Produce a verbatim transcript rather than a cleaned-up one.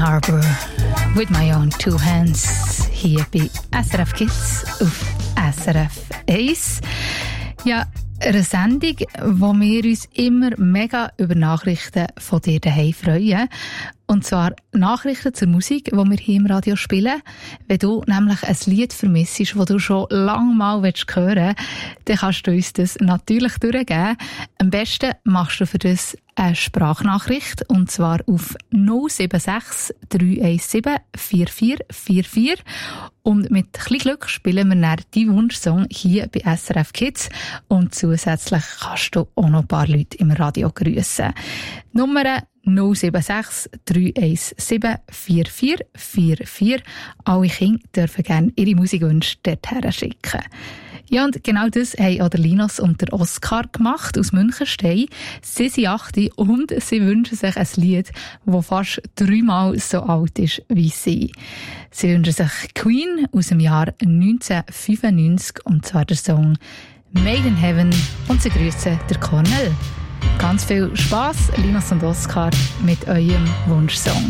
Harbour with my own two hands hier bei S R F Kids auf S R F eins. Ja, eine Sendung, wo wir uns immer mega über Nachrichten von dir daheim freuen. Und zwar Nachrichten zur Musik, die wir hier im Radio spielen. Wenn du nämlich ein Lied vermisst, das du schon lange mal hören willst, dann kannst du uns das natürlich durchgeben. Am besten machst du für das eine Sprachnachricht, und zwar auf null sieben sechs drei eins sieben vier vier vier vier. Und mit ein bisschen Glück spielen wir dann deinen Wunschsong hier bei S R F Kids. Und zusätzlich kannst du auch noch ein paar Leute im Radio grüssen. Nummer null sieben sechs drei eins sieben vier vier vier vier. Alle Kinder dürfen gerne ihre Musikwünsche dorthin schicken. Ja, und genau das haben auch der Linus und der Oskar gemacht aus Münchenstein. Sie sind acht und sie wünschen sich ein Lied, das fast dreimal so alt ist wie sie. Sie wünschen sich Queen aus dem Jahr neunzehnhundertfünfundneunzig, und zwar der Song Made in Heaven, und sie grüßen der Cornel. Ganz viel Spass, Linus und Oskar, mit eurem Wunschsong.